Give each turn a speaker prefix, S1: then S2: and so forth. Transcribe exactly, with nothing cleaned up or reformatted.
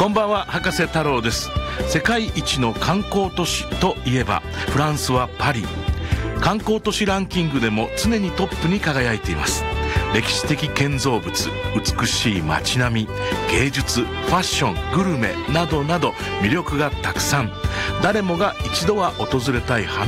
S1: こんばんは、博士太郎です。世界一の観光都市といえばフランスはパリ。観光都市ランキングでも常にトップに輝いています。歴史的建造物、美しい街並み、芸術、ファッション、グルメなどなど魅力がたくさん。誰もが一度は訪れたい花